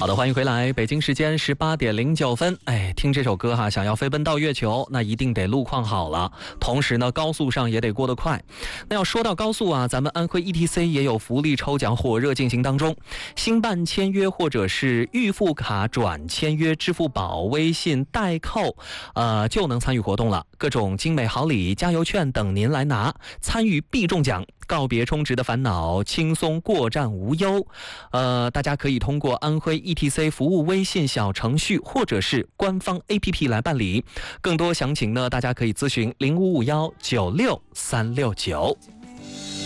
好的，欢迎回来。北京时间18:09。听这首歌哈，想要飞奔到月球，那一定得路况好了，同时呢，高速上也得过得快。那要说到高速啊，咱们安徽 ETC 也有福利抽奖火热进行当中，新办签约或者是预付卡转签约支付宝、微信代扣，就能参与活动了。各种精美好礼、加油券等您来拿，参与必中奖。告别充值的烦恼，轻松过站无忧。大家可以通过安徽 ETC 服务微信小程序或者是官方 APP 来办理。更多详情呢，大家可以咨询0551963669。